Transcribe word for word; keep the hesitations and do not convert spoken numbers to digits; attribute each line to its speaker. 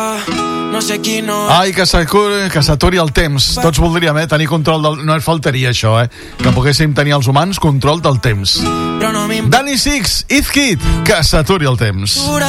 Speaker 1: No sé qui no...
Speaker 2: Ai, que s'aturi, que s'aturi el temps. Tots voldríem, eh, tenir control del... No ens faltaria això, eh, que poguéssim tenir els humans control del temps.
Speaker 1: Però no
Speaker 2: Dani Six, Izkid, que s'aturi el temps.